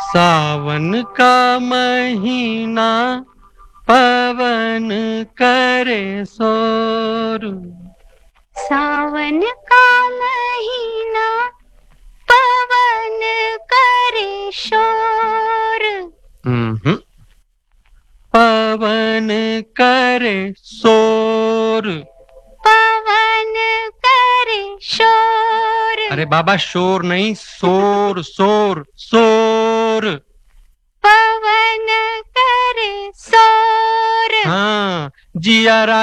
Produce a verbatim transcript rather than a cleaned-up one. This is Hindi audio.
सावन का महीना पवन करे शोर। सावन का महीना पवन करे शोर। हम्म पवन करे शोर। पवन करे शोर। अरे बाबा शोर नहीं, शोर शोर शोर। पवन करे शोर। हाँ जिया